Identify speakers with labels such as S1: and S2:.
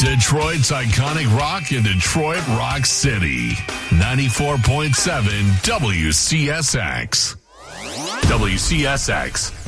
S1: Detroit's iconic rock in Detroit Rock City. 94.7 WCSX. WCSX.